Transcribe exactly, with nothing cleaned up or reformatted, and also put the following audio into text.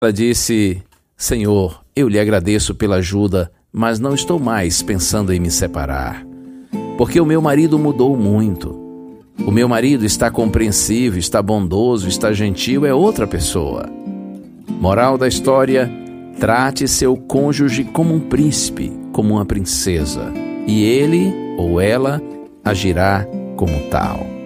Ela disse: Senhor, eu lhe agradeço pela ajuda, mas não estou mais pensando em me separar, porque o meu marido mudou muito. O meu marido está compreensivo, está bondoso, está gentil, é outra pessoa. Moral da história: trate seu cônjuge como um príncipe, como uma princesa, e ele ou ela agirá como tal.